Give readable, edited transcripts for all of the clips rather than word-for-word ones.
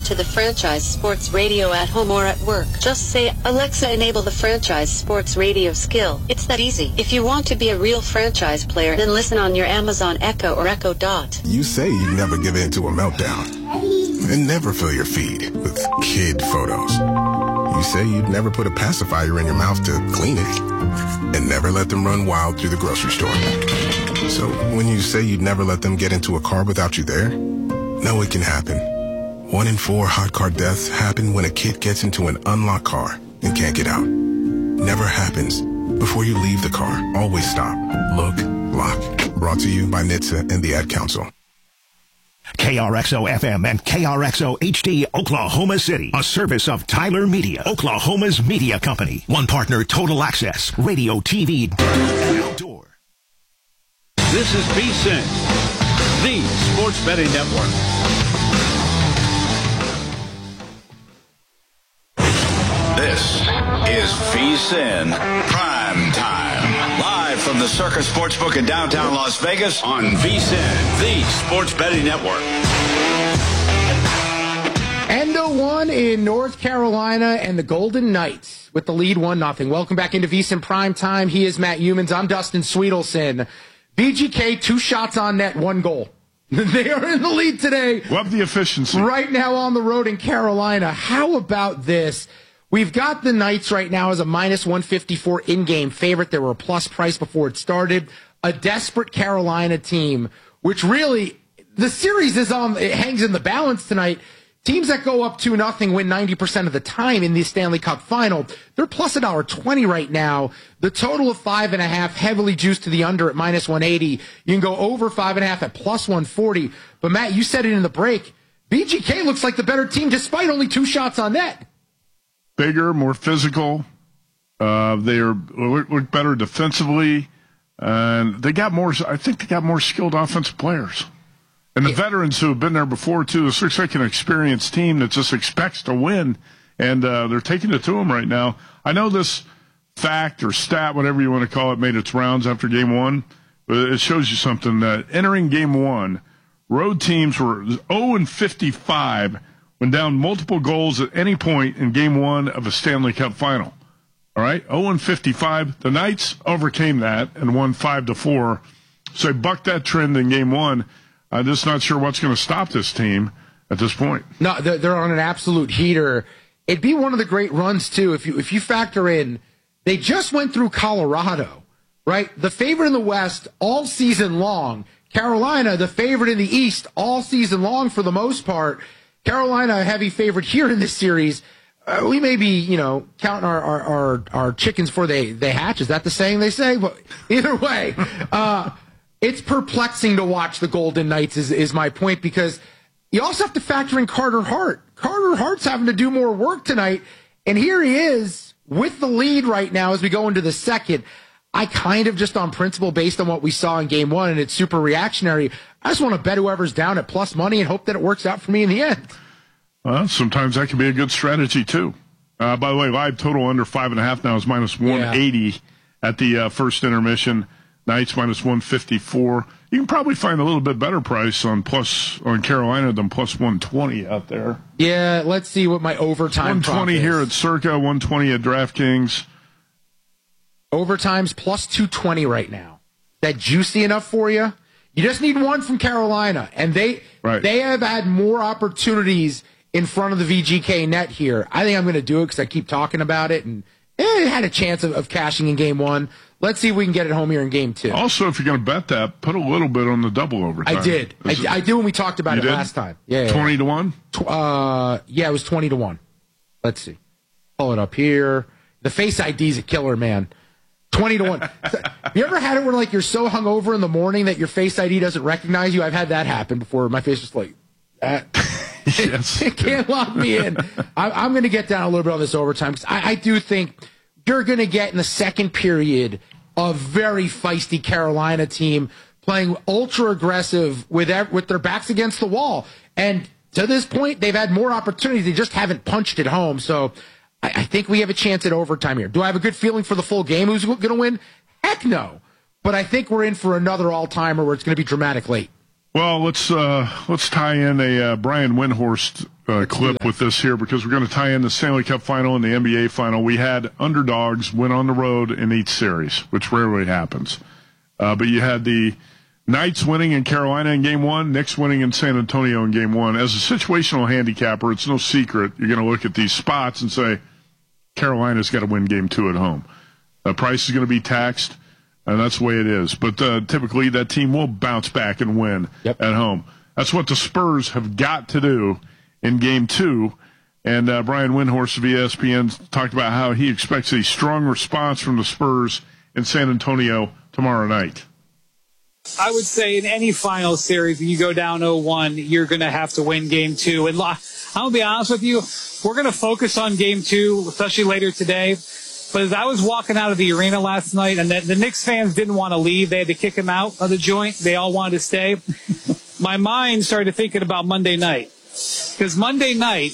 to the Franchise Sports Radio at home or at work. Just say, Alexa, enable the Franchise Sports Radio skill. It's that easy. If you want to be a real franchise player, then listen on your Amazon Echo or Echo Dot. You say you never give in to a meltdown and never fill your feed with kid photos. You say you'd never put a pacifier in your mouth to clean it and never let them run wild through the grocery store. So when you say you'd never let them get into a car without you there, know it can happen. 1 in 4 hot car deaths happen when a kid gets into an unlocked car and can't get out. Never happens. Before you leave the car, always stop, look, lock. Brought to you by NHTSA and the Ad Council. KRXO FM and KRXO HD Oklahoma City, a service of Tyler Media, Oklahoma's media company. One partner, Total Access, radio, TV, and outdoor. This is VSiN, the Sports Betting Network. This is VSiN Prime Time. Live from the Circus Sportsbook in downtown Las Vegas on VSiN, the Sports Betting Network. Endo won in North Carolina and the Golden Knights with the lead 1-0. Welcome back into VSiN Prime Time. He is Matt Humans. I'm Dustin Sweetelson. BGK, 2 shots on net, 1 goal. They are in the lead today. Love the efficiency. Right now on the road in Carolina. How about this? We've got the Knights right now as a minus 154 in-game favorite. They were a plus price before it started. A desperate Carolina team, which really, the series is on, it hangs in the balance tonight. Teams that go up 2-0 win 90% of the time in the Stanley Cup final. They're plus $1.20 right now. The total of 5.5, heavily juiced to the under at minus 180. You can go over 5.5 at plus 140. But Matt, you said it in the break. BGK looks like the better team despite only 2 shots on net. Bigger, more physical. They look better defensively, and they got more. I think they got more skilled offensive players, and the veterans who have been there before too. This looks like an experienced team that just expects to win, and they're taking it to them right now. I know this fact or stat, whatever you want to call it, made its rounds after Game 1, but it shows you something that entering Game 1, road teams were 0-55. When down multiple goals at any point in Game 1 of a Stanley Cup final. All right, 0-55. The Knights overcame that and won 5-4. So they bucked that trend in Game 1. I'm just not sure what's going to stop this team at this point. No, they're on an absolute heater. It'd be one of the great runs, too, if you factor in, they just went through Colorado, right? The favorite in the West all season long. Carolina, the favorite in the East all season long for the most part. Carolina, a heavy favorite here in this series. We may be, counting our chickens before they hatch. Is that the saying they say? But either way, it's perplexing to watch the Golden Knights is my point, because you also have to factor in Carter Hart. Carter Hart's having to do more work tonight, and here he is with the lead right now as we go into the second. I kind of, just on principle, based on what we saw in Game 1, and it's super reactionary, I just want to bet whoever's down at plus money and hope that it works out for me in the end. Well, sometimes that can be a good strategy, too. By the way, live total under 5.5 now is minus 180 at the first intermission. Knights minus 154. You can probably find a little bit better price on Carolina than plus 120 out there. Yeah, let's see what my overtime 120 here at Circa, 120 at DraftKings. Overtime's plus 220 right now. That juicy enough for you? You just need one from Carolina, and they have had more opportunities in front of the VGK net here. I think I'm going to do it because I keep talking about it, and it had a chance of cashing in Game 1. Let's see if we can get it home here in Game 2. Also, if you're going to bet that, put a little bit on the double overtime. I did. I did when we talked about it last time. Yeah. 20 to 1? Yeah, it was 20 to 1. Let's see. Pull it up here. The Face ID is a killer, man. 20 to 1. Have you ever had it where, like, you're so hungover in the morning that your Face ID doesn't recognize you? I've had that happen before. My face is like, yes. It can't lock me in. I'm going to get down a little bit on this overtime, because I do think you're going to get in the second period a very feisty Carolina team playing ultra aggressive with their backs against the wall. And to this point, they've had more opportunities. They just haven't punched it home. So I think we have a chance at overtime here. Do I have a good feeling for the full game who's going to win? Heck no. But I think we're in for another all-timer where it's going to be dramatic late. Well, let's tie in a Brian Windhorst clip with this here because we're going to tie in the Stanley Cup final and the NBA final. We had underdogs win on the road in each series, which rarely happens. But you had the Knights winning in Carolina in Game 1, Knicks winning in San Antonio in Game 1. As a situational handicapper, it's no secret you're going to look at these spots and say, Carolina's got to win Game 2 at home. The price is going to be taxed, and that's the way it is. But typically that team will bounce back and win at home. That's what the Spurs have got to do in Game 2. And Brian Windhorst of ESPN talked about how he expects a strong response from the Spurs in San Antonio tomorrow night. I would say in any final series, when you go down 0-1, you're going to have to win Game 2. And I'll be honest with you, we're going to focus on Game 2, especially later today. But as I was walking out of the arena last night, and the Knicks fans didn't want to leave, they had to kick him out of the joint. They all wanted to stay. My mind started thinking about Monday night. Because Monday night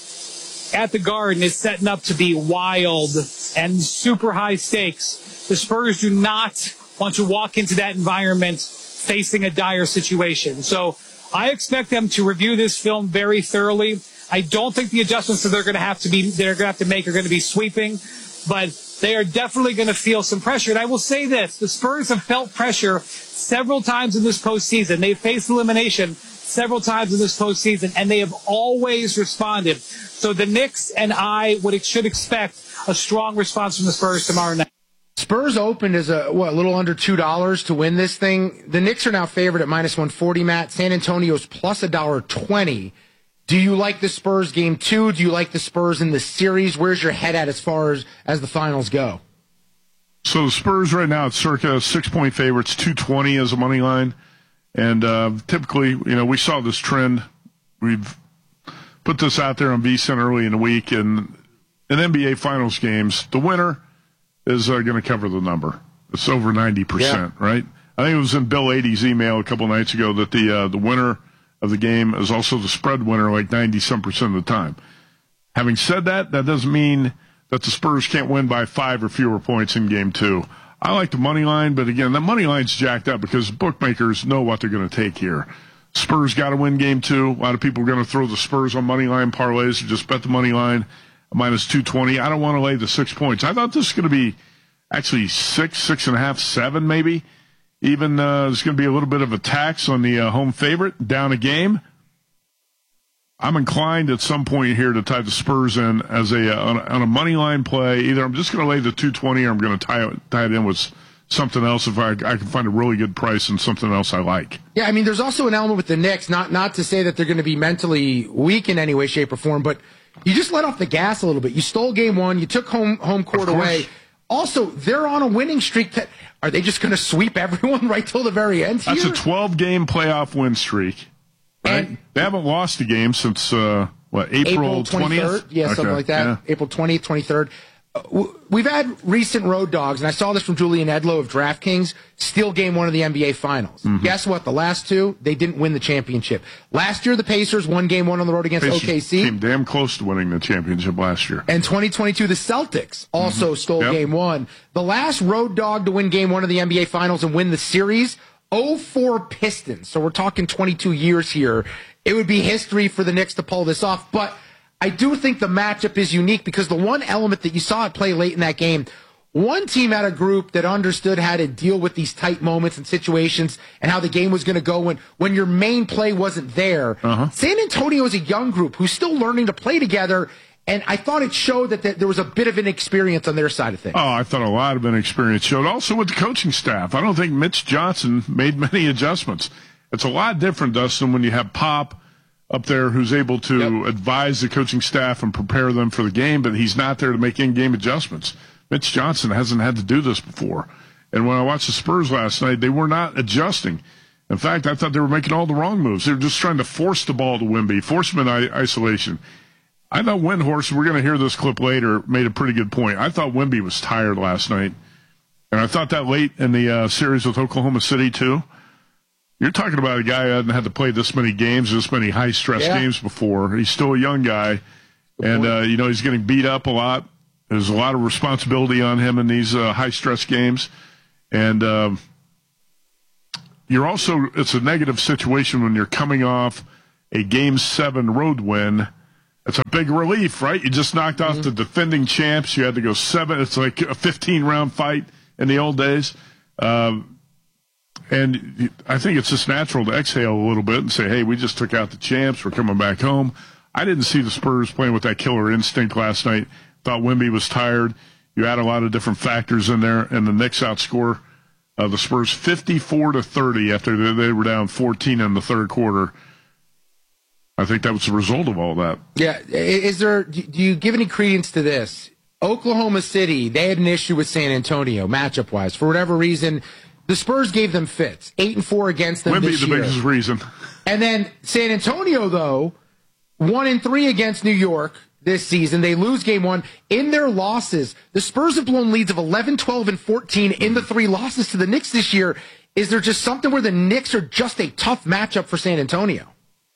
at the Garden is setting up to be wild and super high stakes. The Spurs do not want to walk into that environment facing a dire situation. So I expect them to review this film very thoroughly. I don't think the adjustments that they're going to have to make are going to be sweeping, but they are definitely going to feel some pressure. And I will say this, the Spurs have felt pressure several times in this postseason. They've faced elimination several times in this postseason, and they have always responded. So the Knicks and I should expect a strong response from the Spurs tomorrow night. Spurs opened as a little under $2 to win this thing. The Knicks are now favored at -140, Matt. San Antonio's plus $1.20. Do you like the Spurs Game 2? Do you like the Spurs in the series? Where's your head at as far as the finals go? So the Spurs right now, it's circa 6-point favorites, 220 as a money line. And typically, we saw this trend. We've put this out there on VSiN early in the week. And in NBA Finals games, the winner is going to cover the number. It's over 90%, right? I think it was in Bill 80's email a couple nights ago that the winner of the game is also the spread winner like 90-some% of the time. Having said that, that doesn't mean that the Spurs can't win by 5 or fewer points in Game 2. I like the money line, but again, the money line's jacked up because bookmakers know what they're going to take here. Spurs got to win Game 2. A lot of people are going to throw the Spurs on money line parlays or just bet the money line. -220. I don't want to lay the 6 points. I thought this was going to be actually 6.5, 7 maybe. Even there's going to be a little bit of a tax on the home favorite, down a game. I'm inclined at some point here to tie the Spurs in as on a money line play. Either I'm just going to lay the 220 or I'm going to tie it in with something else if I can find a really good price and something else I like. Yeah, I mean, there's also an element with the Knicks, not to say that they're going to be mentally weak in any way, shape, or form, but you just let off the gas a little bit. You stole Game 1. You took home court away. Also, they're on a winning streak. Are they just going to sweep everyone right till the very end here? That's a 12-game playoff win streak. Right? And they haven't lost a game since, April 20th? Yeah, okay. Something like that. Yeah. April 20th, 23rd. We've had recent road dogs, and I saw this from Julian Edlow of DraftKings, steal Game 1 of the NBA Finals. Mm-hmm. Guess what? The last two, they didn't win the championship. Last year, the Pacers won Game 1 on the road against OKC. Came damn close to winning the championship last year. And 2022, the Celtics also stole Game 1. The last road dog to win Game 1 of the NBA Finals and win the series, 04 Pistons. So we're talking 22 years here. It would be history for the Knicks to pull this off, but I do think the matchup is unique because the one element that you saw it play late in that game, one team had a group that understood how to deal with these tight moments and situations and how the game was going to go when your main play wasn't there. San Antonio is a young group who's still learning to play together, and I thought it showed that there was a bit of inexperience on their side of things. Oh, I thought a lot of inexperience showed. Also with the coaching staff. I don't think Mitch Johnson made many adjustments. It's a lot different, Dustin, when you have Pop up there who's able to advise the coaching staff and prepare them for the game, but he's not there to make in-game adjustments. Mitch Johnson hasn't had to do this before. And when I watched the Spurs last night, they were not adjusting. In fact, I thought they were making all the wrong moves. They were just trying to force the ball to Wemby, force him in isolation. I thought Windhorst, we're going to hear this clip later, made a pretty good point. I thought Wemby was tired last night. And I thought that late in the series with Oklahoma City, too. You're talking about a guy who hasn't had to play this many games, this many high-stress games before. He's still a young guy, and he's getting beat up a lot. There's a lot of responsibility on him in these high-stress games. And it's a negative situation when you're coming off a Game 7 road win It's a big relief, right? You just knocked off the defending champs. You had to go 7. It's like a 15-round fight in the old days. And I think it's just natural to exhale a little bit and say, hey, we just took out the champs. We're coming back home. I didn't see the Spurs playing with that killer instinct last night. Thought Wemby was tired. You had a lot of different factors in there, and the Knicks outscore the Spurs 54-30 after they were down 14 in the third quarter. I think that was the result of all that. Yeah. Do you give any credence to this? Oklahoma City, they had an issue with San Antonio, matchup-wise. For whatever reason, the Spurs gave them fits. 8-4 against them this year. Wemby, the biggest reason. And then San Antonio, though, 1-3 against New York this season. They lose game 1. In their losses, the Spurs have blown leads of 11, 12, and 14 in the 3 losses to the Knicks this year. Is there just something where the Knicks are just a tough matchup for San Antonio?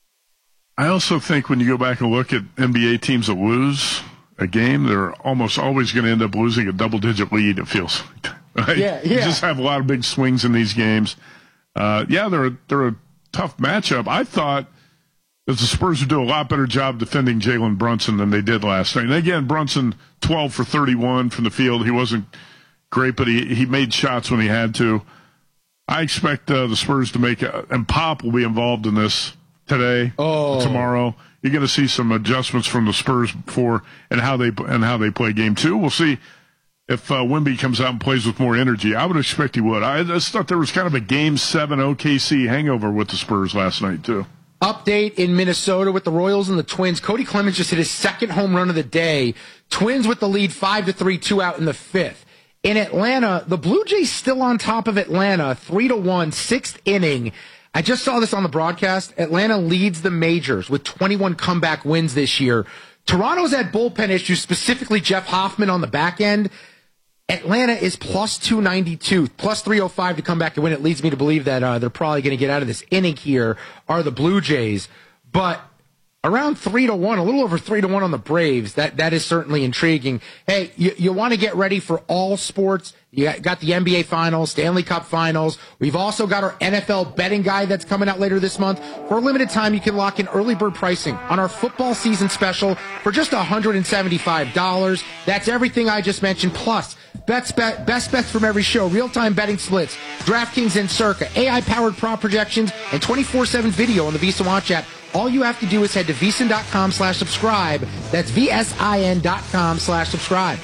I also think when you go back and look at NBA teams that lose a game, they're almost always going to end up losing a double-digit lead, it feels like. Right? Yeah. You just have a lot of big swings in these games. They're a tough matchup. I thought that the Spurs would do a lot better job defending Jalen Brunson than they did last night. And again, Brunson, 12 for 31 from the field. He wasn't great, but he made shots when he had to. I expect the Spurs to make and Pop will be involved in this today, tomorrow. You're going to see some adjustments from the Spurs before and how they play game 2. We'll see if Wemby comes out and plays with more energy. I would expect he would. I just thought there was kind of a Game 7 OKC hangover with the Spurs last night, too. Update in Minnesota with the Royals and the Twins. Cody Clemens just hit his second home run of the day. Twins with the lead 5-3, 2 out in the 5th. In Atlanta, the Blue Jays still on top of Atlanta, 3-1, 6th inning. I just saw this on the broadcast. Atlanta leads the majors with 21 comeback wins this year. Toronto's had bullpen issues, specifically Jeff Hoffman on the back end. Atlanta is plus 292, plus 305 to come back and win. It leads me to believe that they're probably going to get out of this inning here, are the Blue Jays. But around 3-1, a little over 3-1 on the Braves. That is certainly intriguing. Hey, you want to get ready for all sports. You got the NBA Finals, Stanley Cup Finals. We've also got our NFL betting guide that's coming out later this month. For a limited time, you can lock in early bird pricing on our football season special for just $175. That's everything I just mentioned, plus best bets from every show, real-time betting splits, DraftKings and Circa, AI-powered prop projections, and 24/7 video on the VSiN Watch app. All you have to do is head to VSiN.com/subscribe. That's VSIN.com/subscribe.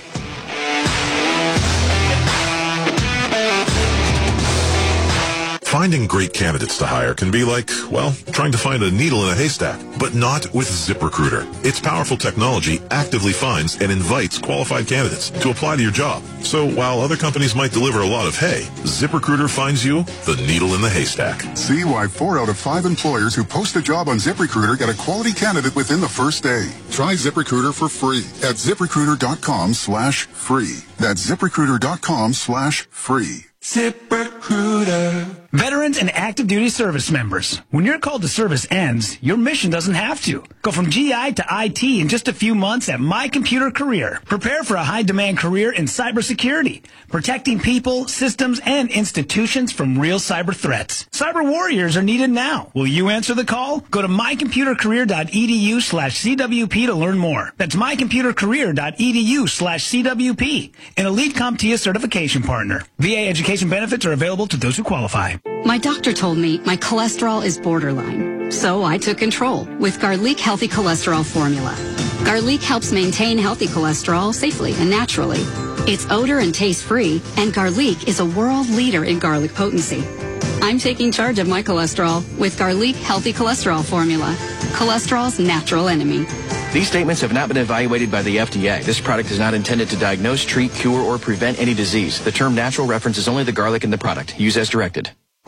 Finding great candidates to hire can be like, well, trying to find a needle in a haystack, but not with ZipRecruiter. Its powerful technology actively finds and invites qualified candidates to apply to your job. So while other companies might deliver a lot of hay, ZipRecruiter finds you the needle in the haystack. See why 4 out of 5 employers who post a job on ZipRecruiter get a quality candidate within the first day. Try ZipRecruiter for free at ZipRecruiter.com/free. That's ZipRecruiter.com/free. ZipRecruiter. Veterans and active duty service members. When your call to service ends, your mission doesn't have to. Go from GI to IT in just a few months at My Computer Career. Prepare for a high-demand career in cybersecurity, protecting people, systems, and institutions from real cyber threats. Cyber warriors are needed now. Will you answer the call? Go to mycomputercareer.edu/CWP to learn more. That's mycomputercareer.edu/CWP. An Elite CompTIA certification partner. VA education benefits are available to those who qualify. My doctor told me my cholesterol is borderline, so I took control with Garlic Healthy Cholesterol Formula. Garlic helps maintain healthy cholesterol safely and naturally. It's odor and taste-free, and Garlic is a world leader in garlic potency. I'm taking charge of my cholesterol with Garlic Healthy Cholesterol Formula, cholesterol's natural enemy. These statements have not been evaluated by the FDA. This product is not intended to diagnose, treat, cure, or prevent any disease. The term natural references only the garlic in the product. Use as directed.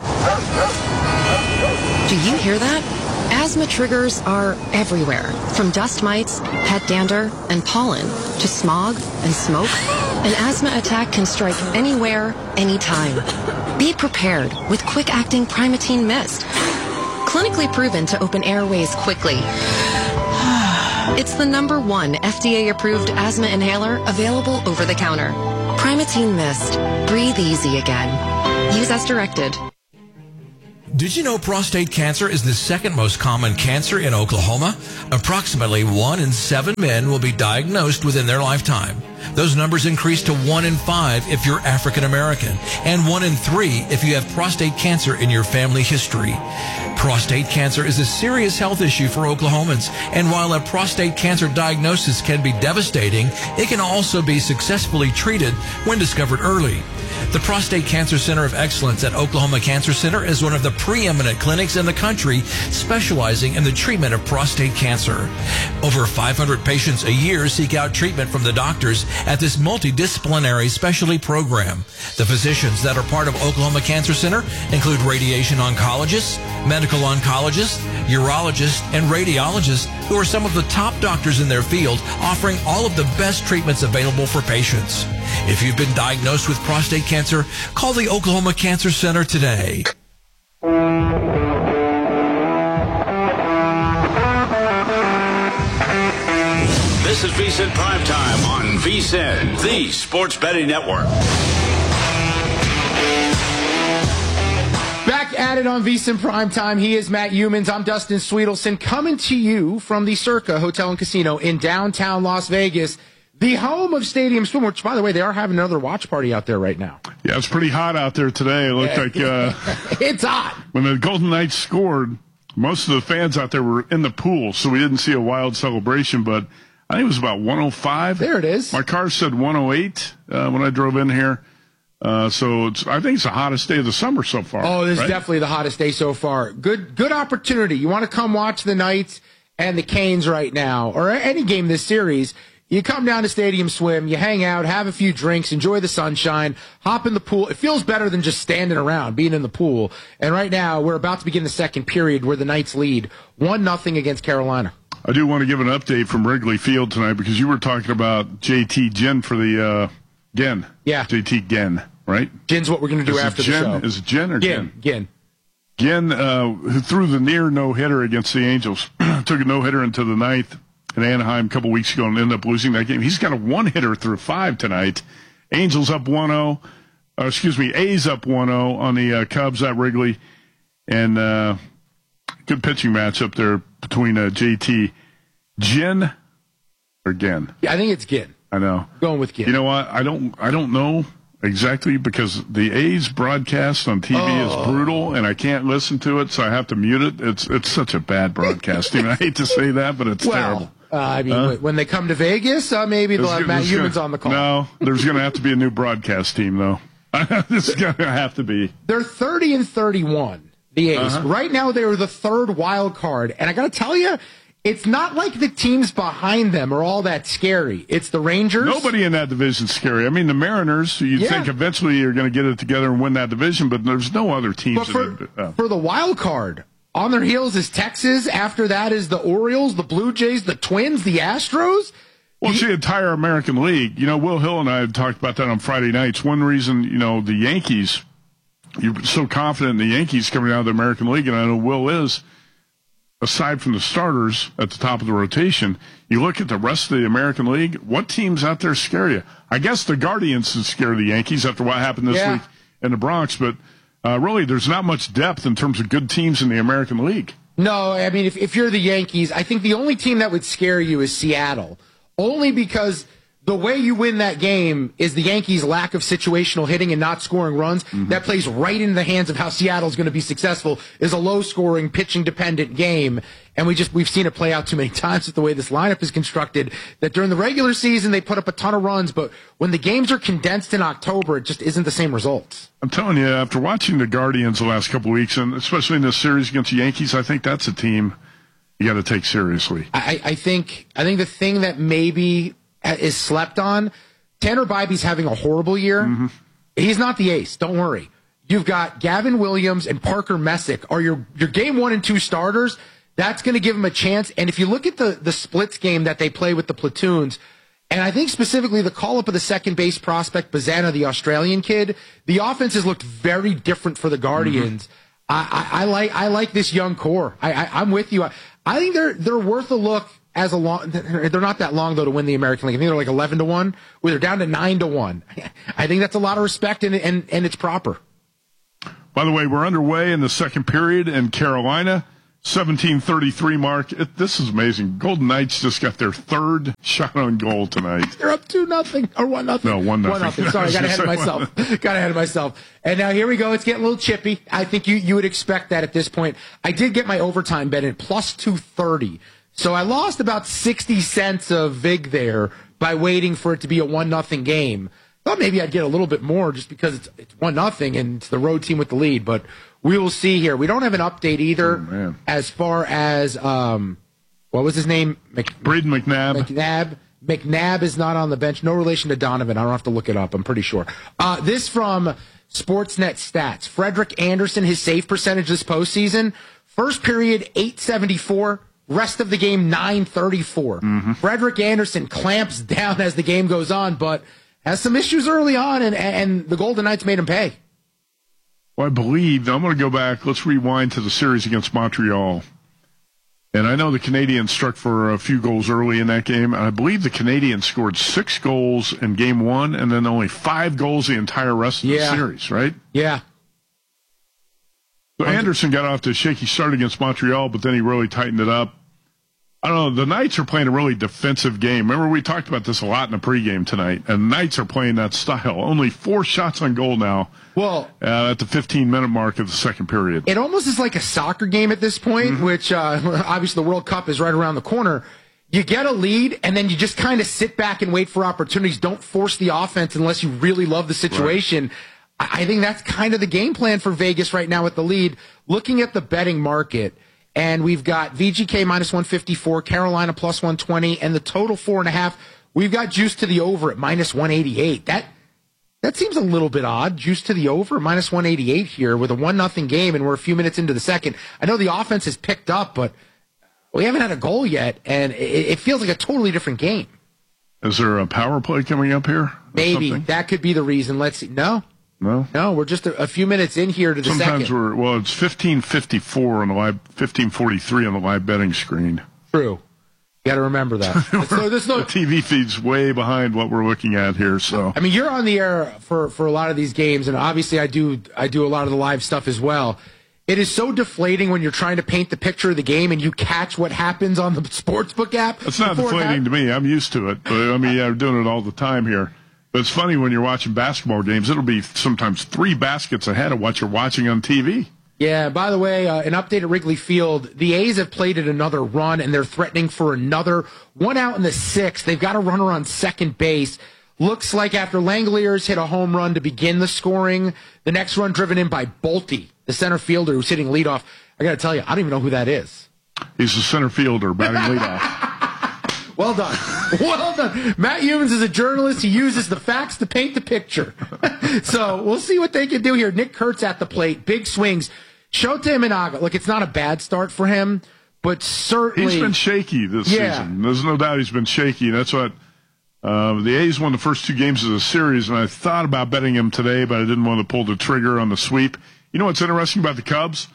Do you hear that? Asthma triggers are everywhere, from dust mites, pet dander, and pollen, to smog and smoke. An asthma attack can strike anywhere, anytime. Be prepared with quick-acting Primatene Mist. Clinically proven to open airways quickly. It's the #1 FDA-approved asthma inhaler available over the counter. Primatene Mist. Breathe easy again. Use as directed. Did you know prostate cancer is the second most common cancer in Oklahoma? Approximately 1 in 7 men will be diagnosed within their lifetime. Those numbers increase to 1 in 5 if you're African American, and 1 in 3 if you have prostate cancer in your family history. Prostate cancer is a serious health issue for Oklahomans, and while a prostate cancer diagnosis can be devastating, it can also be successfully treated when discovered early. The Prostate Cancer Center of Excellence at Oklahoma Cancer Center is one of the preeminent clinics in the country specializing in the treatment of prostate cancer. Over 500 patients a year seek out treatment from the doctors at this multidisciplinary specialty program. The physicians that are part of Oklahoma Cancer Center include radiation oncologists, medical oncologists, urologists, and radiologists who are some of the top doctors in their field, offering all of the best treatments available for patients. If you've been diagnosed with prostate cancer, call the Oklahoma Cancer Center today. This is VSiN Primetime on VSiN, the Sports Betting Network. Back at it on VSiN Primetime. He is Matt Youmans. I'm Dustin Sweetelson, coming to you from the Circa Hotel and Casino in downtown Las Vegas, the home of Stadium Swim, which, by the way, they are having another watch party out there right now. Yeah, it's pretty hot out there today. It looked like it's hot. When the Golden Knights scored, most of the fans out there were in the pool, so we didn't see a wild celebration, but I think it was about 105. There it is. My car said 108 when I drove in here. So I think it's the hottest day of the summer so far. Oh, this right? is definitely the hottest day so far. Good opportunity. You want to come watch the Knights and the Canes right now, or any game this series. You come down to Stadium Swim, you hang out, have a few drinks, enjoy the sunshine, hop in the pool. It feels better than just standing around, being in the pool. And right now, we're about to begin the second period where the Knights lead 1-0 against Carolina. I do want to give an update from Wrigley Field tonight because you were talking about JT Ginn for the Ginn. Yeah. JT Ginn, right? Ginn's what we're going to do after the show. Is it Ginn or Ginn? Ginn. Ginn, who threw the near no-hitter against the Angels, took a no-hitter into the ninth in Anaheim a couple weeks ago and ended up losing that game. He's got a one-hitter through 5 tonight. Angels up 1-0. A's up 1-0 on the Cubs at Wrigley. And good pitching match up there between JT. Ginn or Ginn? Yeah, I think it's Ginn. I know. Going with Ginn. You know what? I don't know exactly because the A's broadcast on TV is brutal and I can't listen to it, so I have to mute it. It's such a bad broadcasting. I hate to say that, but it's terrible. I mean, when they come to Vegas, maybe they'll have Matt Youmans on the call. No, there's going to have to be a new broadcast team, though. This is going to have to be. They're 30-31, the A's. Right now, they're the third wild card. And I got to tell you, it's not like the teams behind them are all that scary. It's the Rangers. Nobody in that division's scary. I mean, the Mariners, you'd think eventually you're going to get it together and win that division, but there's no other teams. But for the wild card, on their heels is Texas. After that is the Orioles, the Blue Jays, the Twins, the Astros. Well, it's the entire American League. You know, Will Hill and I have talked about that on Friday nights. One reason, the Yankees, you're so confident in the Yankees coming out of the American League, and I know Will is, aside from the starters at the top of the rotation, you look at the rest of the American League, what teams out there scare you? I guess the Guardians would scare the Yankees after what happened this week in the Bronx, but really there's not much depth in terms of good teams in the American League. No, I mean, if you're the Yankees, I think the only team that would scare you is Seattle, only because the way you win that game is the Yankees' lack of situational hitting and not scoring runs. Mm-hmm. That plays right into the hands of how Seattle's going to be successful, is a low-scoring, pitching-dependent game. And we've seen it play out too many times with the way this lineup is constructed, that during the regular season they put up a ton of runs, but when the games are condensed in October, it just isn't the same results. I'm telling you, after watching the Guardians the last couple of weeks, and especially in this series against the Yankees, I think that's a team you got to take seriously. I think the thing that maybe is slept on, Tanner Bybee's having a horrible year. Mm-hmm. He's not the ace. Don't worry. You've got Gavin Williams and Parker Messick are your game 1 and 2 starters. That's going to give him a chance. And if you look at the splits game that they play with the platoons, and I think specifically the call-up of the second base prospect, Bazana, the Australian kid, the offense has looked very different for the Guardians. Mm-hmm. I like this young core. I'm with you. I think they're worth a look. They're not that long though to win the American League. I think they're like 11-1. They're down to 9-1. I think that's a lot of respect and it's proper. By the way, we're underway in the second period in Carolina. 17:33 mark. This is amazing. Golden Knights just got their third shot on goal tonight. They're up 2-0 or 1-0. No, 1-0. Sorry, got ahead of myself. And now here we go. It's getting a little chippy. I think you would expect that at this point. I did get my overtime bet in plus 230. So I lost about 60 cents of VIG there by waiting for it to be a 1-0 game. Thought maybe I'd get a little bit more just because it's 1-0 and it's the road team with the lead, but we will see here. We don't have an update either as far as what was his name? Braden McNabb. McNabb is not on the bench. No relation to Donovan. I don't have to look it up. I'm pretty sure. This from Sportsnet Stats. Frederick Anderson, his save percentage this postseason. First period, 874. Rest of the game, 934. Frederick Anderson clamps down as the game goes on, but has some issues early on, and the Golden Knights made him pay. Well, I believe, I'm going to go back. Let's rewind to the series against Montreal. And I know the Canadiens struck for a few goals early in that game. And I believe the Canadiens scored 6 goals in game 1 and then only 5 goals the entire rest of the series, right? Yeah. So Anderson got off to a shaky start against Montreal, but then he really tightened it up. I don't know. The Knights are playing a really defensive game. Remember, we talked about this a lot in the pregame tonight, and the Knights are playing that style. Only 4 shots on goal now. Well, at the 15-minute mark of the second period. It almost is like a soccer game at this point, which obviously the World Cup is right around the corner. You get a lead, and then you just kind of sit back and wait for opportunities. Don't force the offense unless you really love the situation. Right. I think that's kind of the game plan for Vegas right now with the lead. Looking at the betting market, and we've got VGK minus 154, Carolina plus 120, and the total 4.5. We've got juice to the over at minus 188. That seems a little bit odd. Juice to the over, minus 188 here with a 1-0 game, and we're a few minutes into the second. I know the offense has picked up, but we haven't had a goal yet, and it feels like a totally different game. Is there a power play coming up here? Maybe. That could be the reason. Let's see. No, we're just a few minutes in here to the second. Sometimes it's 15:54 on the live, 15:43 on the live betting screen. True. You got to remember that. The TV feed's way behind what we're looking at here. So I mean, you're on the air for a lot of these games, and obviously I do a lot of the live stuff as well. It is so deflating when you're trying to paint the picture of the game and you catch what happens on the Sportsbook app. It's not deflating to me. I'm used to it. But I mean, I'm doing it all the time here. But it's funny when you're watching basketball games, it'll be sometimes 3 baskets ahead of what you're watching on TV. Yeah, by the way, an update at Wrigley Field. The A's have played it another run, and they're threatening for another. 1 out in the 6th. They've got a runner on second base. Looks like after Langeliers hit a home run to begin the scoring, the next run driven in by Bolte, the center fielder who's hitting leadoff. I got to tell you, I don't even know who that is. He's a center fielder batting leadoff. Well done. Well done. Matt Humans is a journalist. He uses the facts to paint the picture. So we'll see what they can do here. Nick Kurtz at the plate. Big swings. Shota Imanaga. Look, it's not a bad start for him, but certainly. He's been shaky this season. There's no doubt he's been shaky. That's what the A's won the first 2 games of the series, and I thought about betting him today, but I didn't want to pull the trigger on the sweep. You know what's interesting about the Cubs?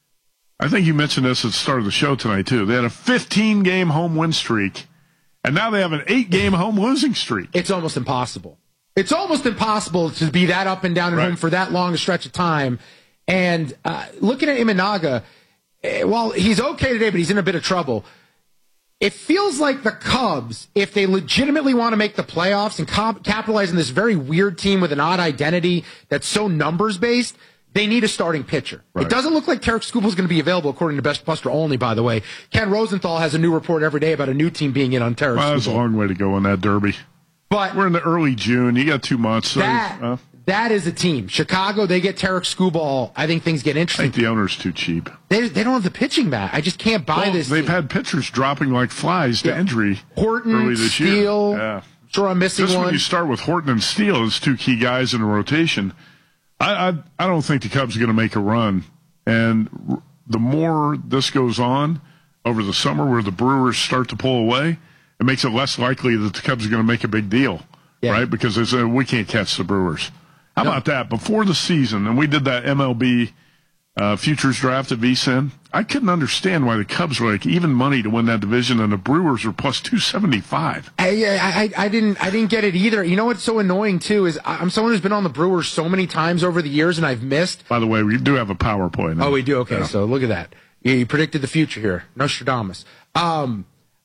I think you mentioned this at the start of the show tonight, too. They had a 15-game home win streak. And now they have an 8-game home losing streak. It's almost impossible. It's almost impossible to be that up and down at home for that long a stretch of time. And looking at Imanaga, while he's okay today, but he's in a bit of trouble, it feels like the Cubs, if they legitimately want to make the playoffs and capitalize on this very weird team with an odd identity that's so numbers-based, they need a starting pitcher. Right. It doesn't look like Tarik Skubal is going to be available, according to Best Buster Only, by the way. Ken Rosenthal has a new report every day about a new team being in on Tarik Skubal. That's a long way to go in that derby. But we're in the early June. You got 2 months. So that is a team. Chicago, they get Tarik Skubal. I think things get interesting. I think the owner's too cheap. They don't have the pitching back. I just can't buy this. They've had pitchers dropping like flies to injury Horton, early this Steele. year. Yeah. Sure, I'm missing one. When you start with Horton and Steele as 2 key guys in a rotation, I don't think the Cubs are going to make a run. And the more this goes on over the summer where the Brewers start to pull away, it makes it less likely that the Cubs are going to make a big deal, right? Because we can't catch the Brewers. How about that? Before the season, and we did that MLB futures draft at VSiN. I couldn't understand why the Cubs were like even money to win that division, and the Brewers were plus 275. I didn't get it either. You know what's so annoying too is I'm someone who's been on the Brewers so many times over the years, and I've missed. By the way, we do have a PowerPoint now. Oh, we do. Okay, yeah. So look at that. You predicted the future here, Nostradamus. I'm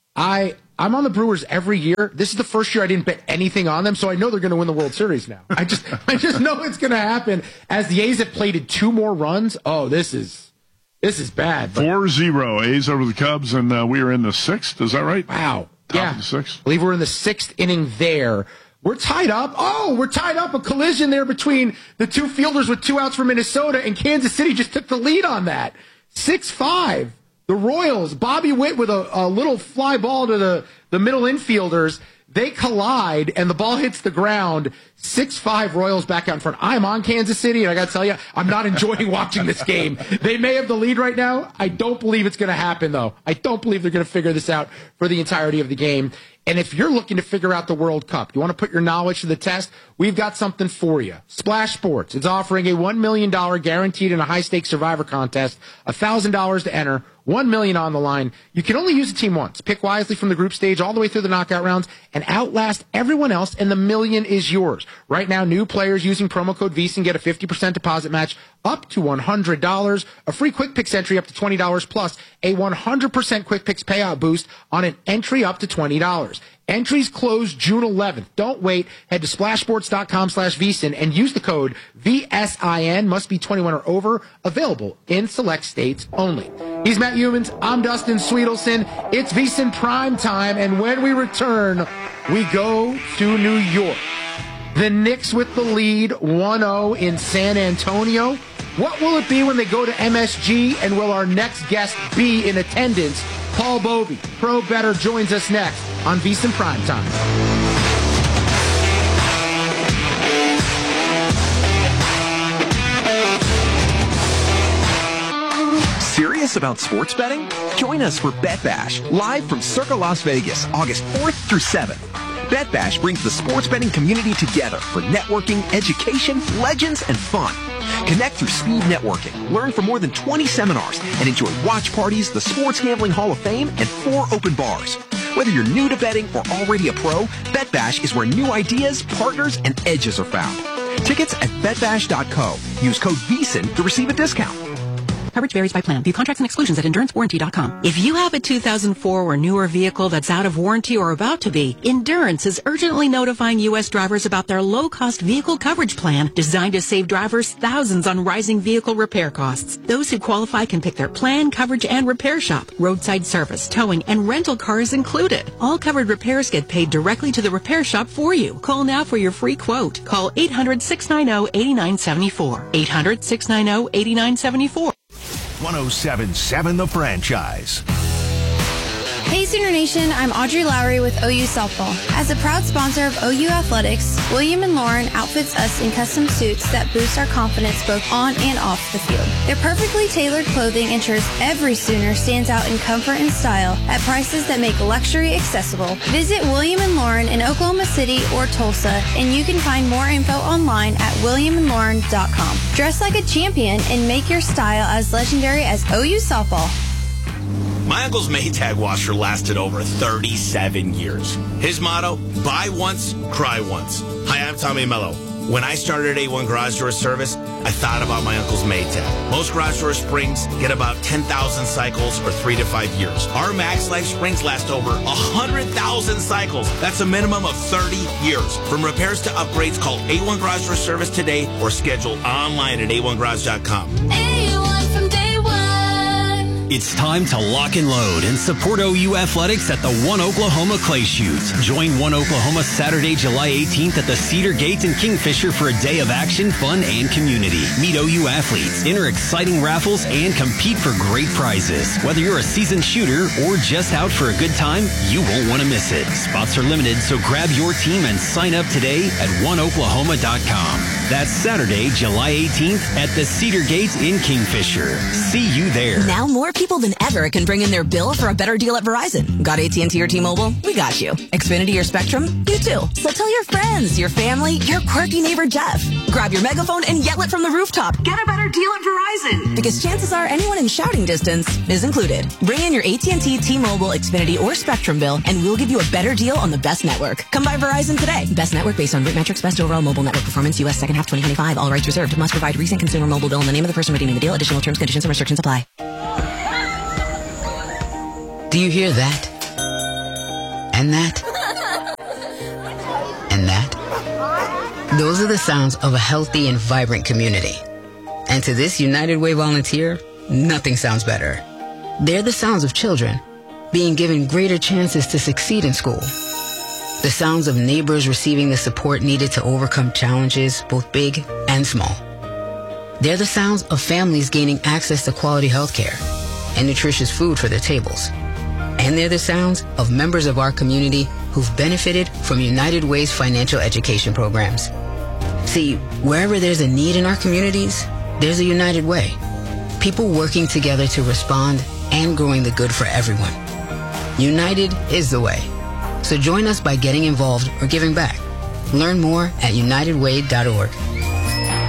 on the Brewers every year. This is the first year I didn't bet anything on them, so I know they're going to win the World Series now. I just know it's going to happen. As the A's have plated 2 more runs, this is bad. 4-0 A's over the Cubs, and we are in the 6th. Is that right? Wow. Top of the 6th. I believe we're in the 6th inning there. We're tied up. We're tied up. A collision there between the 2 fielders with 2 outs for Minnesota, and Kansas City just took the lead on that. 6-5. The Royals, Bobby Witt with a little fly ball to the middle infielders. They collide, and the ball hits the ground. 6-5 Royals back out in front. I'm on Kansas City, and I got to tell you, I'm not enjoying watching this game. They may have the lead right now. I don't believe it's going to happen, though. I don't believe they're going to figure this out for the entirety of the game. And if you're looking to figure out the World Cup, you want to put your knowledge to the test, we've got something for you. Splash Sports is offering a $1 million guaranteed in a high-stakes survivor contest, $1,000 to enter, $1 million on the line. You can only use the team once. Pick wisely from the group stage all the way through the knockout rounds and outlast everyone else, and the million is yours. Right now, new players using promo code VSiN get a 50% deposit match up to $100, a free Quick Picks entry up to $20, plus a 100% Quick Picks payout boost on an entry up to $20. Entries close June 11th. Don't wait. Head to splashsports.com/VSiN and use the code VSIN. Must be 21 or over. Available in select states only. He's Matt Humans. I'm Dustin Sweetelson. It's VSiN Prime Time, and when we return, we go to New York. The Knicks with the lead, 1-0 in San Antonio. What will it be when they go to MSG, and will our next guest be in attendance? Paul Bobie, Pro Better, joins us next on VSiN Prime Time. Serious about sports betting? Join us for Bet Bash, live from Circa Las Vegas, August 4th through 7th. Bet Bash brings the sports betting community together for networking, education, legends, and fun. Connect through speed networking, learn from more than 20 seminars, and enjoy watch parties, the Sports Gambling Hall of Fame, and 4 open bars. Whether you're new to betting or already a pro, Bet Bash is where new ideas, partners, and edges are found. Tickets at betbash.co. Use code VSiN to receive a discount. Coverage varies by plan. View contracts and exclusions at endurancewarranty.com. If you have a 2004 or newer vehicle that's out of warranty or about to be, Endurance is urgently notifying U.S. drivers about their low-cost vehicle coverage plan designed to save drivers thousands on rising vehicle repair costs. Those who qualify can pick their plan, coverage, and repair shop. Roadside service, towing, and rental cars included. All covered repairs get paid directly to the repair shop for you. Call now for your free quote. Call 800-690-8974. 800-690-8974. 107.7 The Franchise. Hey Sooner Nation, I'm Audrey Lowry with OU Softball. As a proud sponsor of OU Athletics, William & Lauren outfits us in custom suits that boost our confidence both on and off the field. Their perfectly tailored clothing ensures every Sooner stands out in comfort and style at prices that make luxury accessible. Visit William & Lauren in Oklahoma City or Tulsa, and you can find more info online at williamandlauren.com. Dress like a champion and make your style as legendary as OU Softball. My uncle's Maytag washer lasted over 37 years. His motto, buy once, cry once. Hi, I'm Tommy Mello. When I started at A1 Garage Door Service, I thought about my uncle's Maytag. Most garage door springs get about 10,000 cycles or 3 to 5 years. Our Max Life springs last over 100,000 cycles. That's a minimum of 30 years. From repairs to upgrades, call A1 Garage Door Service today or schedule online at a1garage.com. A1 from day one. It's time to lock and load and support OU Athletics at the One Oklahoma Clay Shoots. Join One Oklahoma Saturday, July 18th at the Cedar Gate in Kingfisher for a day of action, fun, and community. Meet OU athletes, enter exciting raffles, and compete for great prizes. Whether you're a seasoned shooter or just out for a good time, you won't want to miss it. Spots are limited, so grab your team and sign up today at oneoklahoma.com. That's Saturday, July 18th at the Cedar Gate in Kingfisher. See you there. Now more people than ever can bring in their bill for a better deal at Verizon. Got AT&T or T-Mobile? We got you. Xfinity or Spectrum? You too. So tell your friends, your family, your quirky neighbor Jeff. Grab your megaphone and yell it from the rooftop. Get a better deal at Verizon. Because chances are anyone in shouting distance is included. Bring in your AT&T, T-Mobile, Xfinity, or Spectrum bill, and we'll give you a better deal on the best network. Come by Verizon today. Best network based on root metrics, best overall mobile network performance, U.S. second half 2025. All rights reserved. Must provide recent consumer mobile bill and the name of the person redeeming the deal. Additional terms, conditions, and restrictions apply. Do you hear that? And that? And that? Those are the sounds of a healthy and vibrant community. And to this United Way volunteer, nothing sounds better. They're the sounds of children being given greater chances to succeed in school. The sounds of neighbors receiving the support needed to overcome challenges, both big and small. They're the sounds of families gaining access to quality health care and nutritious food for their tables. And they're the sounds of members of our community who've benefited from United Way's financial education programs. See, wherever there's a need in our communities, there's a United Way. People working together to respond and growing the good for everyone. United is the way. So join us by getting involved or giving back. Learn more at unitedway.org.